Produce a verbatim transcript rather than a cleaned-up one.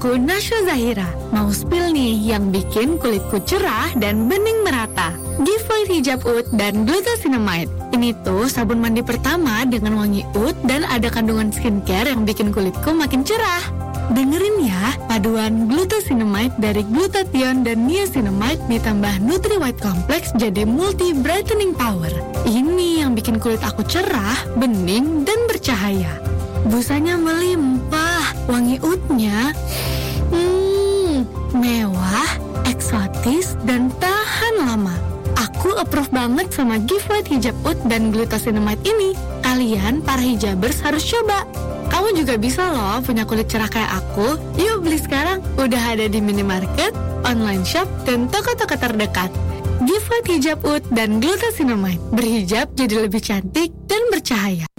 aku Nasya Zahira. Mau spill nih yang bikin kulitku cerah dan bening merata. Giveaway Hijab Oud dan Glucosinamide. Ini tuh sabun mandi pertama dengan wangi oud dan ada kandungan skincare yang bikin kulitku makin cerah. Dengerin ya, paduan Glucosinamide dari glutathione dan niacinamide ditambah Nutri White Complex jadi multi brightening power. Ini yang bikin kulit aku cerah, bening, dan bercahaya. Busanya melimpah, wangi oudnya hmm, mewah, eksotis, dan tahan lama. Aku approve banget sama Giveaway Hijab Oud dan Glucosinamide ini. Kalian, para hijabers, harus coba. Kamu juga bisa loh punya kulit cerah kayak aku. Yuk beli sekarang, udah ada di minimarket, online shop, dan toko-toko terdekat. Giveaway Hijab Oud dan Glucosinamide. Berhijab jadi lebih cantik dan bercahaya.